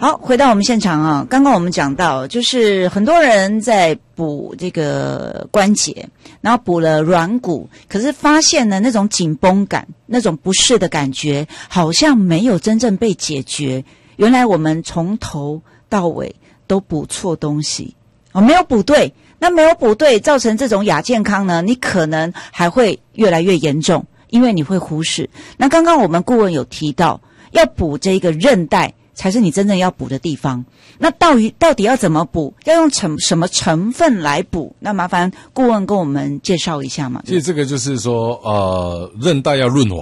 好，回到我们现场啊，刚刚我们讲到，就是很多人在补这个关节，然后补了软骨，可是发现呢，那种紧绷感、那种不适的感觉，好像没有真正被解决。原来我们从头到尾都补错东西，没有补对。那没有补对，造成这种亚健康呢，你可能还会越来越严重，因为你会忽视。那刚刚我们顾问有提到，要补这个韧带才是你真正要补的地方。那到底要怎么补？要用什么成分来补？那麻烦顾问跟我们介绍一下嘛。 其实这个就是说，韧带要润滑。